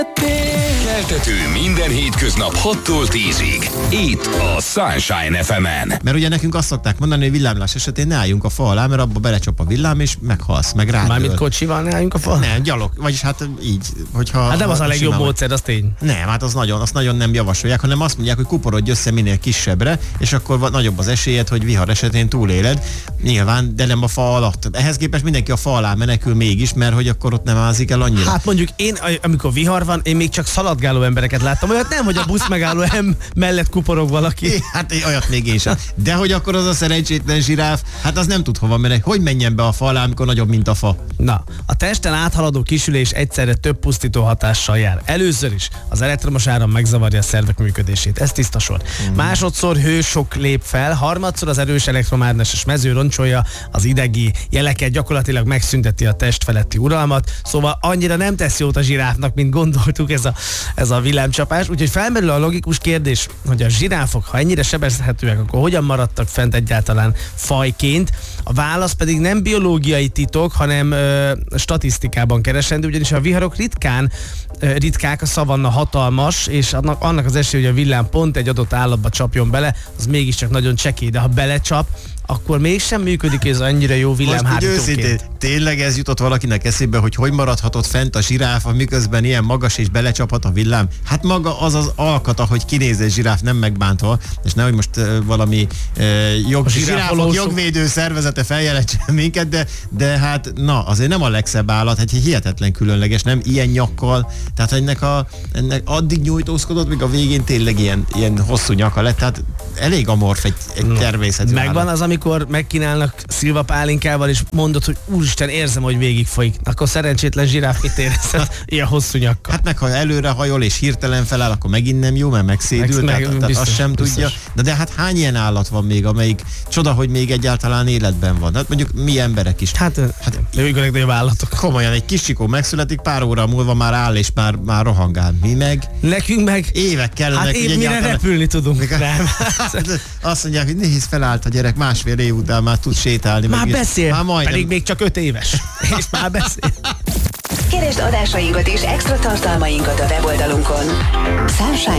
Keltető minden hétköznap 6-tól 10-ig. Itt a Sunshine FM-en. Mert ugye nekünk azt szokták mondani, hogy villámlás esetén ne álljunk a fa alá, mert abba belecsap a villám, és meghalsz, meg rádől. Mármint kocsival ne álljunk a fa? Nem, gyalog, vagyis hát így, hogyha... Hát nem az a legjobb módszer, az tény. Nem, hát azt nagyon nem javasolják, hanem azt mondják, hogy kuporodj össze minél kisebbre, és akkor nagyobb az esélyed, hogy vihar esetén túléled. Nyilván, de nem a fa alatt. Ehhez képest mindenki a fa alá menekül mégis, mert hogy akkor ott nem ázik el annyira. Hát mondjuk én, amikor vihar van, én még csak szaladgáló embereket láttam. Olyat nem, hogy a busz megálló mellett kuporog valaki. Hát olyat még én sem. De hogy akkor az a szerencsétlen zsiráf, hát az nem tud hova menni. Hogy menjen be a fa alá, amikor nagyobb, mint a fa? Na, a testen áthaladó kisülés egyszerre több pusztító hatással jár. Először is az elektromos áram megzavarja a szervek működését. Ez tiszta sor. Másodszor hősok lép fel, harmadszor az erős elektromágneses mező roncsolja az idegi jeleket, gyakorlatilag megszünteti a test feletti uralmat. Szóval annyira nem tesz jót a zsiráfnak, mint gondoltuk ez a villámcsapás. Úgyhogy felmerül a logikus kérdés, hogy a zsiráfok, ha ennyire sebezhetőek, akkor hogyan maradtak fent egyáltalán fajként? A válasz pedig nem biológiai titok, hanem statisztikában keresendő, ugyanis a viharok ritkák, a szavanna hatalmas, és annak az esélye, hogy a villám pont egy adott állatba csapjon bele, az mégiscsak nagyon csekély, de ha belecsap, akkor mégsem működik ez annyira jó villámhárítóként. Tényleg ez jutott valakinek eszébe, hogy maradhatott fent a zsiráf, miközben ilyen magas és belecsaphat a villám? Hát maga az az alkata, hogy kinéz egy zsiráf, nem megbántva, és nehogy most valami zsiráfok jogvédő szervezete feljelentsen minket, de hát na, azért nem a legszebb állat, hát hihetetlen különleges, nem ilyen nyakkal, tehát ennek addig nyújtózkodott, míg a végén tényleg ilyen hosszú nyaka lett, tehát elég amorf egy természetű Megvan állat. az, amikor megkínálnak szilvapálinkával, és mondod, hogy úristen, érzem, hogy végig folyik. Akkor szerencsétlen zsiráf mit érezhet ilyen hosszú nyakkal. Hát meg ha előre hajol és hirtelen feláll, akkor megint nem jó, mert megszédül, tehát azt sem tudja. De hát hány ilyen állat van még, amelyik csoda, hogy még egyáltalán életben van. Hát mondjuk mi emberek is. Hát ők a legnagyobb állatok. Komolyan, egy kis csikó megszületik, pár óra múlva már áll és már rohangál. Mi meg? Nekünk meg évek kellenek. Hát mire repülni tudunk. Nem. Azt mondják, hogy nézd, felállt a gyerek, másfél év után már tud sétálni. Már beszél, már majdnem. pedig még csak 5 éves. És már beszél. Keresd adásainkat és extra tartalmainkat a weboldalunkon. Sunshine